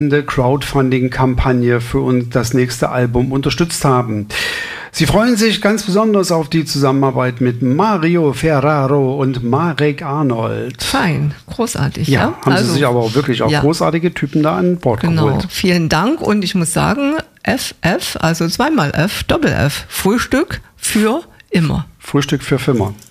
Crowdfunding-Kampagne für uns das nächste Album unterstützt haben. Sie freuen sich ganz besonders auf die Zusammenarbeit mit Mario Ferraro und Marek Arnold. Fein, großartig. Ja, haben Sie sich aber auch wirklich auch großartige Typen da an Bord geholt. Vielen Dank und ich muss sagen, FF, also zweimal F, Doppel F, Frühstück für immer. Frühstück für Fimmer.